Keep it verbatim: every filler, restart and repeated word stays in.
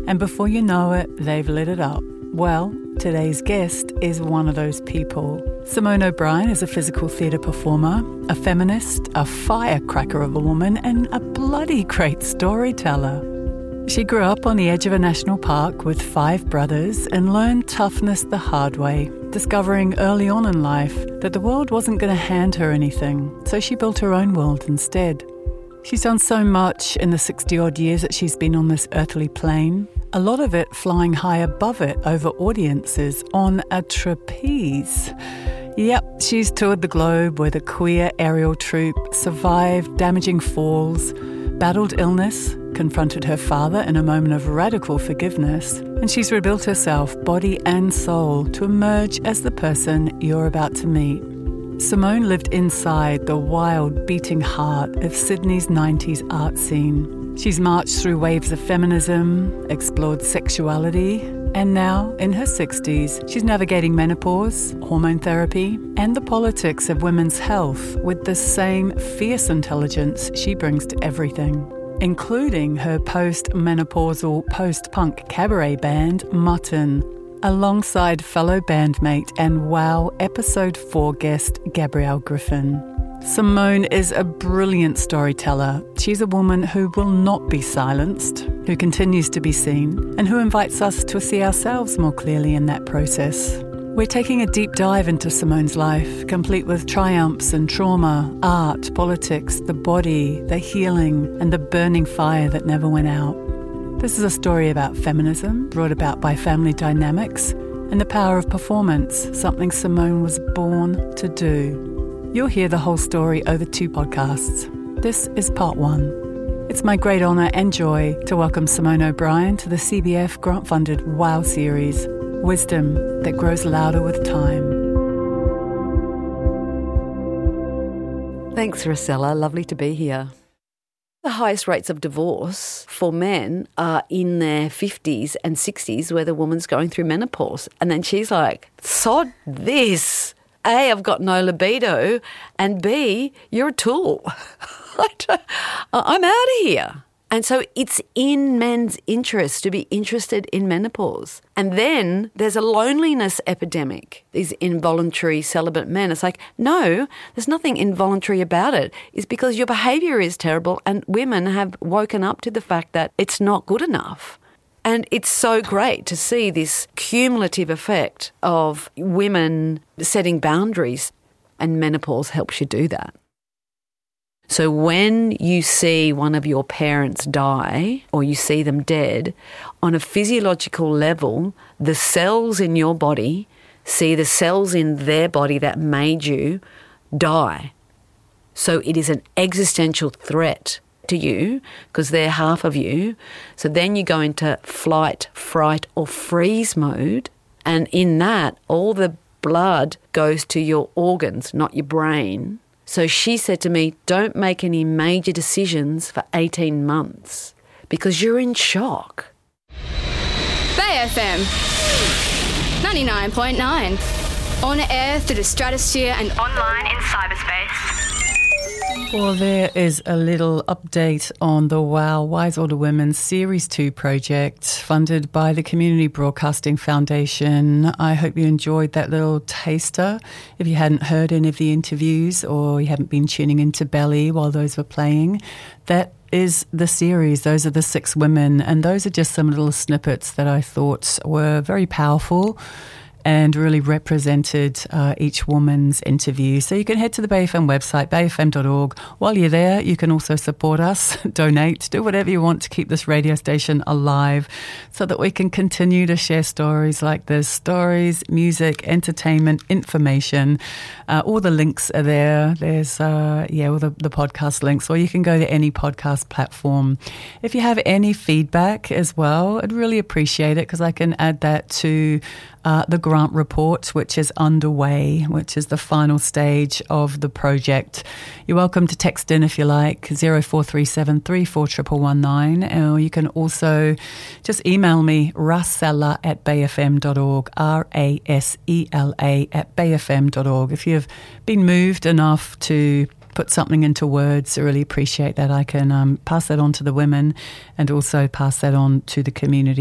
And before you know it, they've lit it up. Well, today's guest is one of those people. Simone O'Brien is a physical theatre performer, a feminist, a firecracker of a woman, and a bloody great storyteller. She grew up on the edge of a national park with five brothers and learned toughness the hard way, discovering early on in life that the world wasn't going to hand her anything, so she built her own world instead. She's done so much in the sixty-odd years that she's been on this earthly plane, a lot of it flying high above it over audiences on a trapeze. Yep, she's toured the globe with a queer aerial troupe, survived damaging falls, battled illness, confronted her father in a moment of radical forgiveness, and she's rebuilt herself, body and soul, to emerge as the person you're about to meet. Simone lived inside the wild, beating heart of Sydney's nineties art scene. She's marched through waves of feminism, explored sexuality, and now, in her sixties, she's navigating menopause, hormone therapy, and the politics of women's health with the same fierce intelligence she brings to everything, including her post-menopausal, post-punk cabaret band, Mutton, alongside fellow bandmate and WOW Episode four guest Gabrielle Griffin. Simone is a brilliant storyteller. She's a woman who will not be silenced, who continues to be seen, and who invites us to see ourselves more clearly in that process. We're taking a deep dive into Simone's life, complete with triumphs and trauma, art, politics, the body, the healing, and the burning fire that never went out. This is a story about feminism, brought about by family dynamics, and the power of performance, something Simone was born to do. You'll hear the whole story over two podcasts. This is part one. It's my great honour and joy to welcome Simone O'Brien to the C B F grant-funded WOW series, Wisdom that Grows Louder with Time. Thanks, Rosella. Lovely to be here. The highest rates of divorce for men are in their fifties and sixties where the woman's going through menopause. And then she's like, sod this. A, I've got no libido, and B, you're a tool. I'm out of here. And so it's in men's interest to be interested in menopause. And then there's a loneliness epidemic, these involuntary celibate men. It's like, no, there's nothing involuntary about it. It's because your behaviour is terrible and women have woken up to the fact that it's not good enough. And it's so great to see this cumulative effect of women setting boundaries, and menopause helps you do that. So when you see one of your parents die or you see them dead, on a physiological level, the cells in your body see the cells in their body that made you die. So it is an existential threat to you because they're half of you. So then you go into flight, fright or freeze mode, and in that all the blood goes to your organs, not your brain. So she said to me, don't make any major decisions for eighteen months because you're in shock. Bay F M ninety-nine point nine. On air through the stratosphere and online in cyberspace. Well, there is a little update on the WOW Wise Older Women Series two project funded by the Community Broadcasting Foundation. I hope you enjoyed that little taster. If you hadn't heard any of the interviews or you haven't been tuning into Belly while those were playing, that is the series. Those are the six women, and those are just some little snippets that I thought were very powerful and really represented uh, each woman's interview. So you can head to the Bay F M website, bay f m dot org. While you're there, you can also support us, donate, do whatever you want to keep this radio station alive so that we can continue to share stories like this. Stories, music, entertainment, information. Uh, all the links are there. There's, uh, yeah, all the, the podcast links, or you can go to any podcast platform. If you have any feedback as well, I'd really appreciate it because I can add that to Uh, the grant report, which is underway, which is the final stage of the project. You're welcome to text in if you like, zero four three seven three four one one nine, or you can also just email me, rasella at bay f m dot org, R A S E L A at bay f m dot org. If you've been moved enough to put something into words, I really appreciate that. I can um, pass that on to the women and also pass that on to the community.